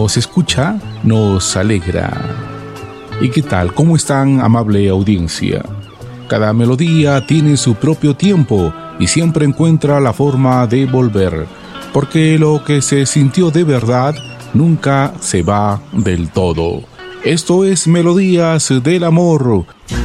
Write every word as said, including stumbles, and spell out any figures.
nos escucha nos alegra. ¿Y qué tal? ¿Cómo están, amable audiencia? Cada melodía tiene su propio tiempo y siempre encuentra la forma de volver, porque lo que se sintió de verdad nunca se va del todo. Esto es Melodías del Amor.